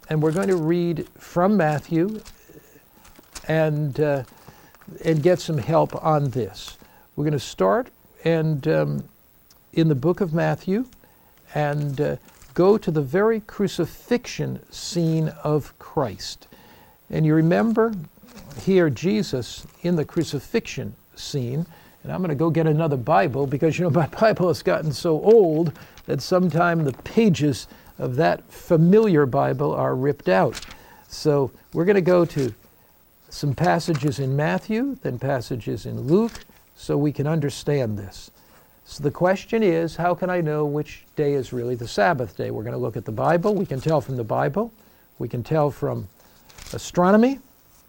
and we're going to read from Matthew and get some help on this. We're going to start in the book of Matthew and go to the very crucifixion scene of Christ. And you remember here Jesus in the crucifixion scene, and I'm going to go get another Bible because, my Bible has gotten so old that sometime the pages of that familiar Bible are ripped out. So we're going to go to some passages in Matthew, then passages in Luke, so we can understand this. So the question is, how can I know which day is really the Sabbath day? We're going to look at the Bible. We can tell from the Bible. We can tell from astronomy.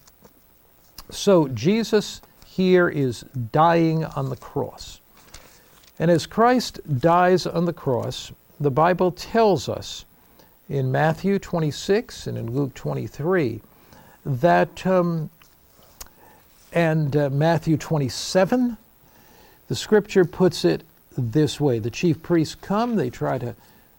So Jesus here is dying on the cross. And as Christ dies on the cross, the Bible tells us in Matthew 26 and in Luke 23 that, Matthew 27, the scripture puts it this way. The chief priests come, they try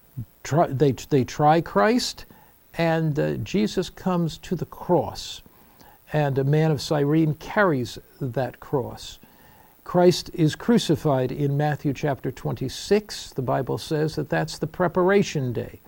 Christ, and Jesus comes to the cross. And a man of Cyrene carries that cross. Christ is crucified in Matthew chapter 26. The Bible says that that's the preparation day.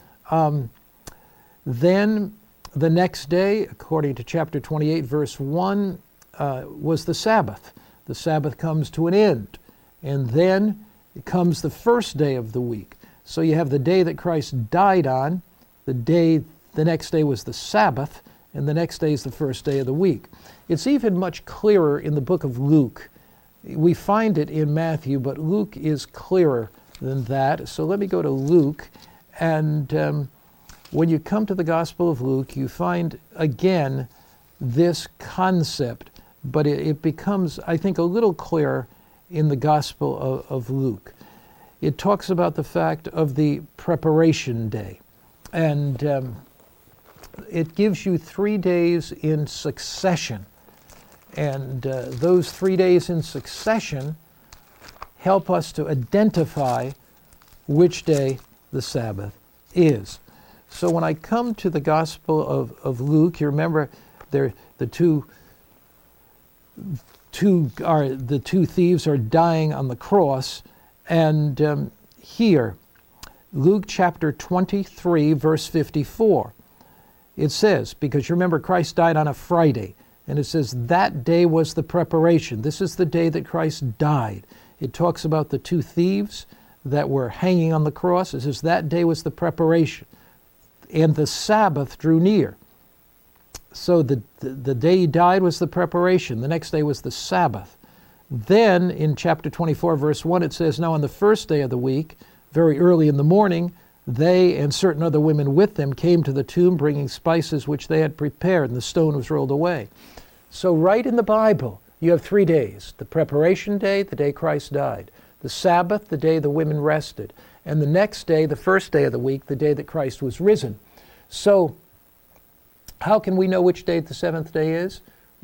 Then the next day, according to chapter 28, verse 1, was the Sabbath. The Sabbath comes to an end. And then it comes the first day of the week. So you have the day that Christ died on. The next day was the Sabbath. And the next day is the first day of the week. It's even much clearer in the book of Luke. We find it in Matthew, but Luke is clearer than that. So let me go to Luke. And when you come to the Gospel of Luke, you find, again, this concept. But it becomes, I think, a little clearer in the Gospel of Luke. It talks about the fact of the preparation day. And it gives you 3 days in succession. And those 3 days in succession help us to identify which day the Sabbath is. So when I come to the Gospel of Luke, you remember the two thieves are dying on the cross. And here, Luke chapter 23, verse 54. It says, because you remember Christ died on a Friday, and it says that day was the preparation. This is the day that Christ died. It talks about the two thieves that were hanging on the cross. It says that day was the preparation, and the Sabbath drew near. So the day he died was the preparation. The next day was the Sabbath. Then in chapter 24, verse 1, it says, now on the first day of the week, very early in the morning, they and certain other women with them came to the tomb bringing spices which they had prepared, and the stone was rolled away. So right in the Bible, you have 3 days. The preparation day, the day Christ died. The Sabbath, the day the women rested. And the next day, the first day of the week, the day that Christ was risen. So how can we know which day the seventh day is?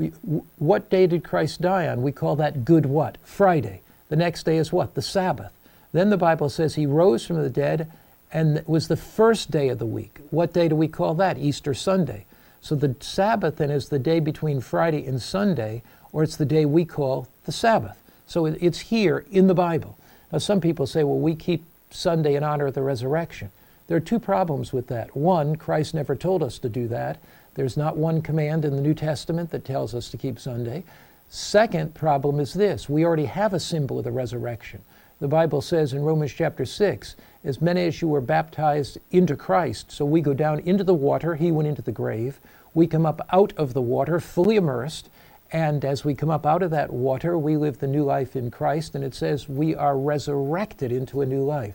What day did Christ die on? We call that Good what? Friday. The next day is what? The Sabbath. Then the Bible says he rose from the dead, and it was the first day of the week. What day do we call that? Easter Sunday. So the Sabbath then is the day between Friday and Sunday, or it's the day we call the Sabbath. So it's here in the Bible. Now some people say, well, we keep Sunday in honor of the resurrection. There are two problems with that. One, Christ never told us to do that. There's not one command in the New Testament that tells us to keep Sunday. Second problem is this. We already have a symbol of the resurrection. The Bible says in Romans chapter 6, as many as you were baptized into Christ, so we go down into the water, he went into the grave, we come up out of the water fully immersed, and as we come up out of that water, we live the new life in Christ, and it says we are resurrected into a new life.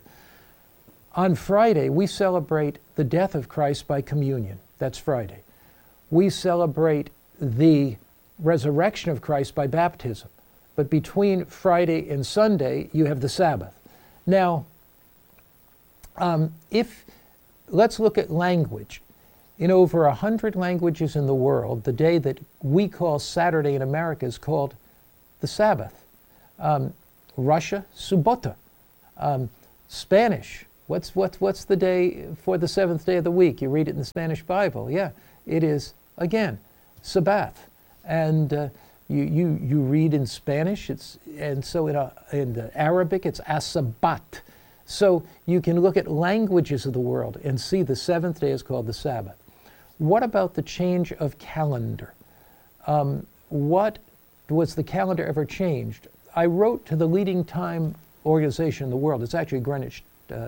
On Friday, we celebrate the death of Christ by communion. That's Friday. We celebrate the resurrection of Christ by baptism. But between Friday and Sunday, you have the Sabbath. Now, let's look at language. In over 100 languages in the world, the day that we call Saturday in America is called the Sabbath. Russia, Subota. Spanish, What's the day for the seventh day of the week? You read it in the Spanish Bible. Yeah, it is, again, Sabbath. And you read in Spanish, in the Arabic, it's Asabat. So you can look at languages of the world and see the seventh day is called the Sabbath. What about the change of calendar? What was the calendar ever changed? I wrote to the leading time organization in the world. It's actually Greenwich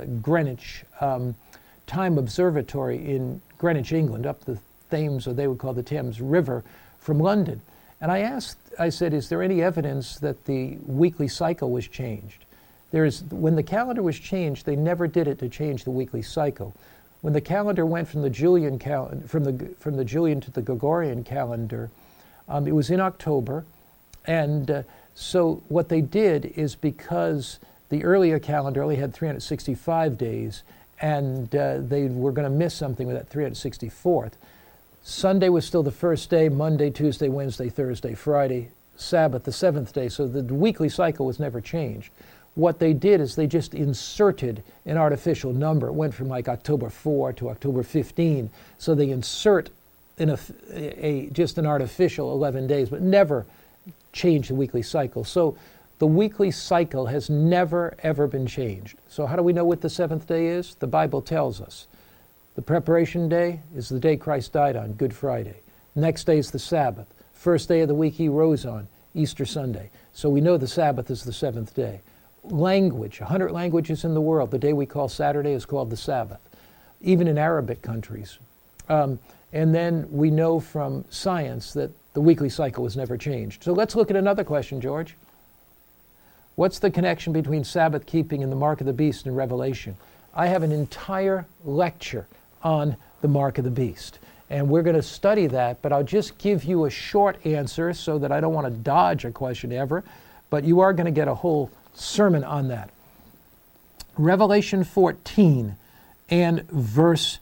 Time Observatory in Greenwich, England, up the Thames, or they would call the Thames River, from London. And I said, is there any evidence that the weekly cycle was changed? When the calendar was changed, they never did it to change the weekly cycle. When the calendar went from the Julian from the Julian to the Gregorian calendar, it was in October, and so what they did is, because the earlier calendar only had 365 days, and they were going to miss something with that 364th. Sunday was still the first day, Monday, Tuesday, Wednesday, Thursday, Friday, Sabbath, the seventh day, so the weekly cycle was never changed. What they did is they just inserted an artificial number. It went from like October 4 to October 15, so they insert just an artificial 11 days, but never change the weekly cycle. So the weekly cycle has never, ever been changed. So how do we know what the seventh day is? The Bible tells us. The preparation day is the day Christ died on, Good Friday. Next day is the Sabbath. First day of the week he rose on, Easter Sunday. So we know the Sabbath is the seventh day. Language, 100 languages in the world. The day we call Saturday is called the Sabbath, even in Arabic countries. And then we know from science that the weekly cycle was never changed. So let's look at another question, George. What's the connection between Sabbath keeping and the mark of the beast in Revelation? I have an entire lecture on the mark of the beast, and we're going to study that, but I'll just give you a short answer so that I don't want to dodge a question ever, but you are going to get a whole sermon on that. Revelation 14 and verse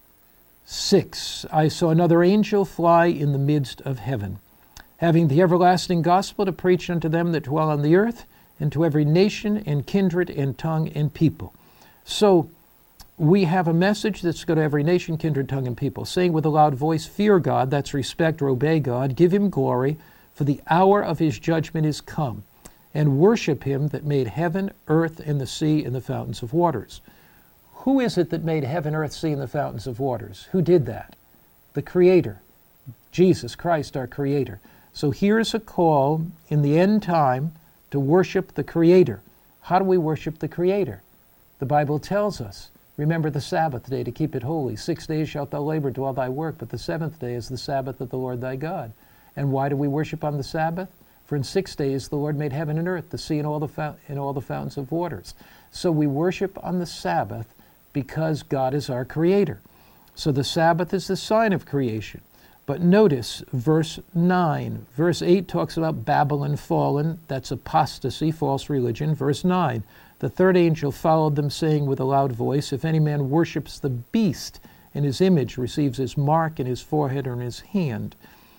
6. I saw another angel fly in the midst of heaven, having the everlasting gospel to preach unto them that dwell on the earth, and to every nation and kindred and tongue and people. So we have a message that's go to every nation, kindred, tongue, and people, saying with a loud voice, fear God, that's respect or obey God, give him glory, for the hour of his judgment is come, and worship him that made heaven, earth, and the sea, and the fountains of waters. Who is it that made heaven, earth, sea, and the fountains of waters? Who did that? The Creator, Jesus Christ, our Creator. So here's a call in the end time to worship the Creator. How do we worship the Creator? The Bible tells us, remember the Sabbath day to keep it holy. 6 days shalt thou labor, do all thy work, but the seventh day is the Sabbath of the Lord thy God. And why do we worship on the Sabbath? For in 6 days the Lord made heaven and earth, the sea, and all the fountains of waters. So we worship on the Sabbath because God is our Creator. So the Sabbath is the sign of creation. But notice verse 9. Verse 8 talks about Babylon fallen. That's apostasy, false religion. Verse 9, the third angel followed them, saying with a loud voice, if any man worships the beast and his image, receives his mark in his forehead or in his hand.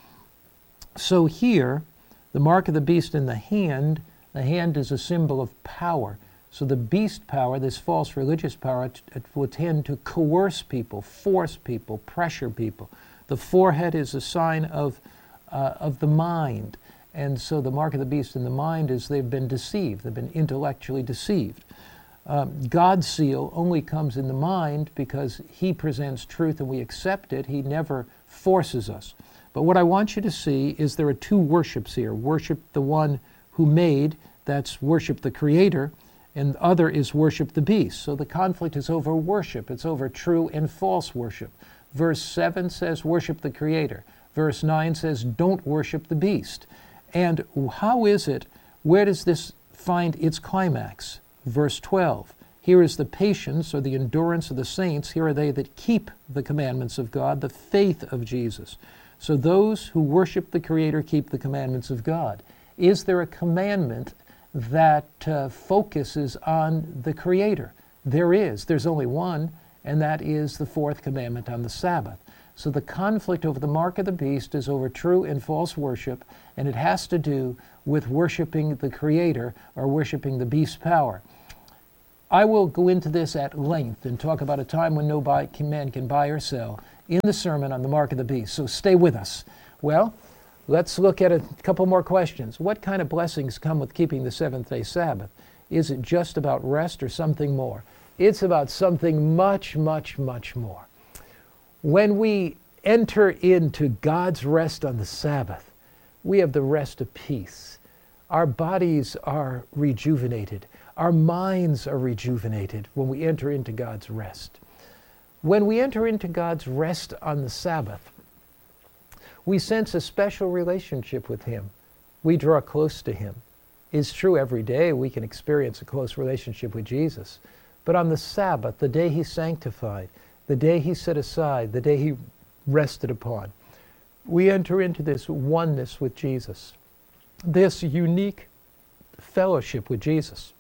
So here, the mark of the beast in the hand is a symbol of power. So the beast power, this false religious power, it will tend to coerce people, force people, pressure people. The forehead is a sign of the mind. And so the mark of the beast in the mind is they've been deceived. They've been intellectually deceived. God's seal only comes in the mind because he presents truth and we accept it. He never forces us. But what I want you to see is there are two worships here. Worship the one who made, that's worship the Creator, and the other is worship the beast. So the conflict is over worship. It's over true and false worship. Verse 7 says worship the Creator. Verse 9 says don't worship the beast. And how is it, where does this find its climax? Verse 12, here is the patience or the endurance of the saints. Here are they that keep the commandments of God, the faith of Jesus. So those who worship the Creator keep the commandments of God. Is there a commandment that focuses on the Creator? There is. There's only one, and that is the fourth commandment on the Sabbath. So the conflict over the mark of the beast is over true and false worship, and it has to do with worshiping the Creator or worshiping the beast's power. I will go into this at length and talk about a time when no man can buy or sell in the sermon on the mark of the beast. So stay with us. Well, let's look at a couple more questions. What kind of blessings come with keeping the seventh-day Sabbath? Is it just about rest or something more? It's about something much, much, much more. When we enter into God's rest on the Sabbath, we have the rest of peace. Our bodies are rejuvenated. Our minds are rejuvenated when we enter into God's rest. When we enter into God's rest on the Sabbath, we sense a special relationship with Him. We draw close to Him. It's true every day we can experience a close relationship with Jesus. But on the Sabbath, the day He sanctified, the day He set aside, the day He rested upon, we enter into this oneness with Jesus, this unique fellowship with Jesus.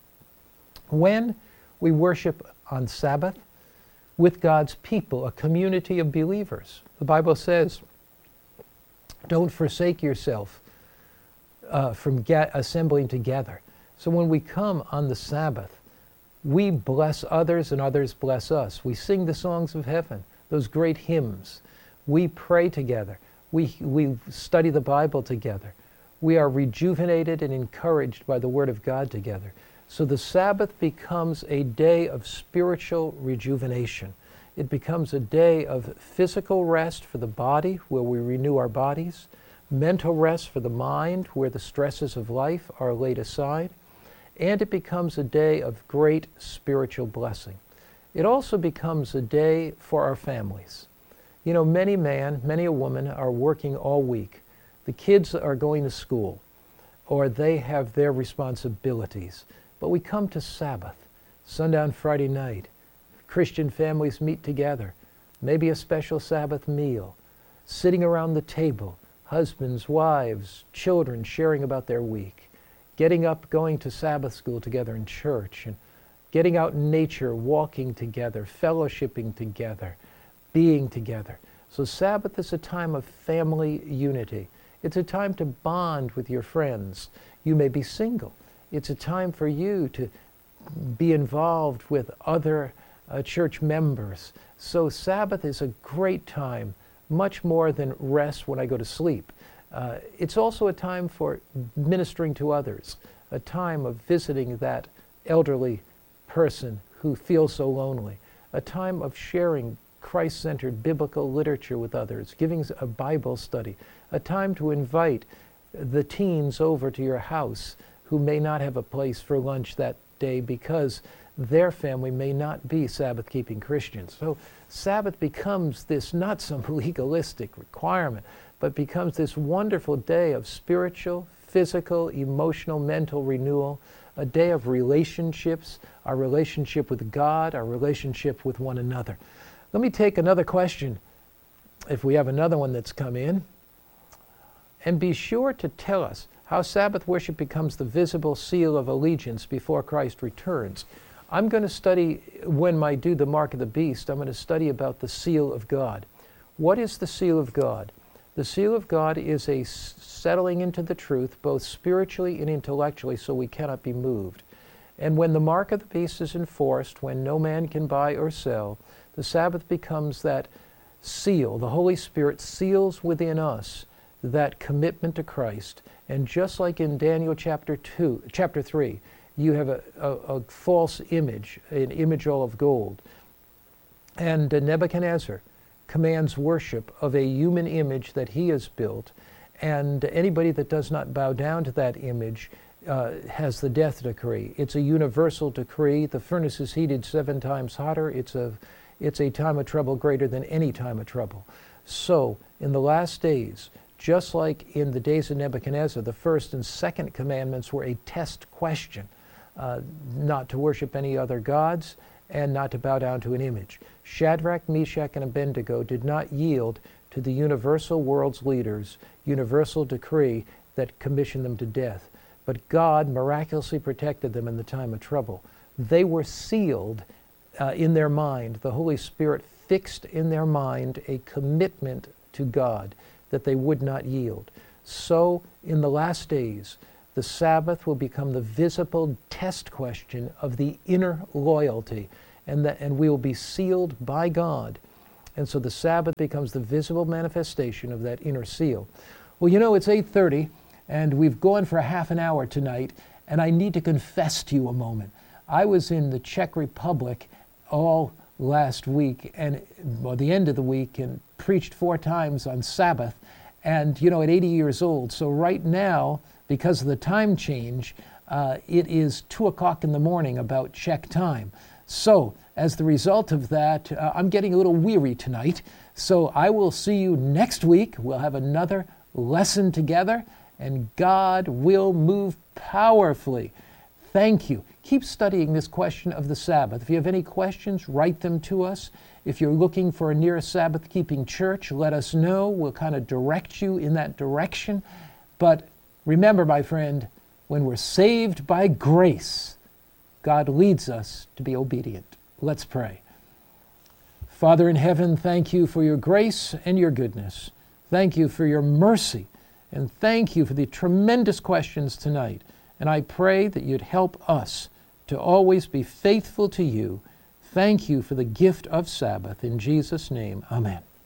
When we worship on Sabbath with God's people, a community of believers, the Bible says, don't forsake yourself from assembling together. So when we come on the Sabbath, we bless others and others bless us. We sing the songs of heaven, those great hymns. We pray together. We study the Bible together. We are rejuvenated and encouraged by the Word of God together. So the Sabbath becomes a day of spiritual rejuvenation. It becomes a day of physical rest for the body, where we renew our bodies, mental rest for the mind, where the stresses of life are laid aside, and it becomes a day of great spiritual blessing. It also becomes a day for our families. You know, many a woman are working all week. The kids are going to school, or they have their responsibilities. But we come to Sabbath, sundown Friday night. Christian families meet together, maybe a special Sabbath meal, sitting around the table, husbands, wives, children sharing about their week, getting up, going to Sabbath school together in church, and getting out in nature, walking together, fellowshipping together, being together. So Sabbath is a time of family unity. It's a time to bond with your friends. You may be single. It's a time for you to be involved with other church members. So Sabbath is a great time, much more than rest when I go to sleep. It's also a time for ministering to others, a time of visiting that elderly person who feels so lonely, a time of sharing Christ-centered biblical literature with others, giving a Bible study, a time to invite the teens over to your house who may not have a place for lunch that day because their family may not be Sabbath-keeping Christians. So Sabbath becomes this, not some legalistic requirement, but becomes this wonderful day of spiritual, physical, emotional, mental renewal, a day of relationships, our relationship with God, our relationship with one another. Let me take another question, if we have another one that's come in. And be sure to tell us how Sabbath worship becomes the visible seal of allegiance before Christ returns. I'm going to study, when I do the mark of the beast, I'm going to study about the seal of God. What is the seal of God? The seal of God is a settling into the truth, both spiritually and intellectually, so we cannot be moved. And when the mark of the beast is enforced, when no man can buy or sell, the Sabbath becomes that seal. The Holy Spirit seals within us that commitment to Christ. And just like in Daniel chapter 3, you have a false image, an image all of gold. And Nebuchadnezzar commands worship of a human image that he has built. And anybody that does not bow down to that image has the death decree. It's a universal decree. The furnace is heated 7 times hotter. It's a time of trouble greater than any time of trouble. So, in the last days, just like in the days of Nebuchadnezzar, the first and second commandments were a test question, not to worship any other gods and not to bow down to an image. Shadrach, Meshach, and Abednego did not yield to the universal world's leaders' universal decree that commissioned them to death. But God miraculously protected them in the time of trouble. They were sealed in their mind. The Holy Spirit fixed in their mind a commitment to God that they would not yield. So, in the last days, the Sabbath will become the visible test question of the inner loyalty, and we will be sealed by God. And so the Sabbath becomes the visible manifestation of that inner seal. Well, you know, it's 8:30, and we've gone for a half an hour tonight, and I need to confess to you a moment. I was in the Czech Republic all last week, and the end of the week, and preached 4 times on Sabbath, and, you know, at 80 years old. So right now, because of the time change, it is 2 o'clock in the morning about Czech time. So as the result of that, I'm getting a little weary tonight. So I will see you next week. We'll have another lesson together, and God will move powerfully. Thank you. Keep studying this question of the Sabbath. If you have any questions, write them to us. If you're looking for a near Sabbath-keeping church, let us know. We'll kind of direct you in that direction. But remember, my friend, when we're saved by grace, God leads us to be obedient. Let's pray. Father in heaven, thank you for your grace and your goodness. Thank you for your mercy. And thank you for the tremendous questions tonight. And I pray that you'd help us to always be faithful to you. Thank you for the gift of Sabbath. In Jesus' name, amen.